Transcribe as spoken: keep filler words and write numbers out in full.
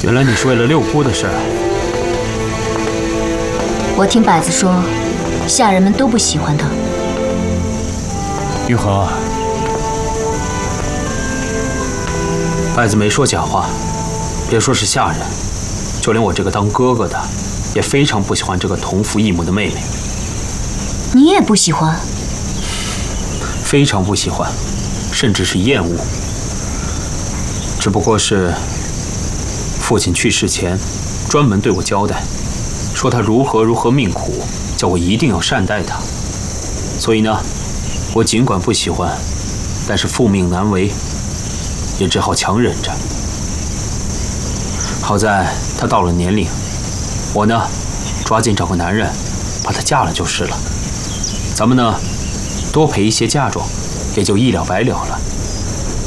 原来你是为了六姑的事。 我听柏子说，下人们都不喜欢他。 玉和，柏子没说假话，别说是下人，就连我这个当哥哥的，也非常不喜欢这个同父异母的妹妹。 你也不喜欢？ 非常不喜欢，甚至是厌恶。只不过是父亲去世前，专门对我交代，说他如何如何命苦，叫我一定要善待他。所以呢，我尽管不喜欢，但是父命难违，也只好强忍着。好在他到了年龄，我呢，抓紧找个男人，把她嫁了就是了。咱们呢，多陪一些嫁妆，也就一了百了了。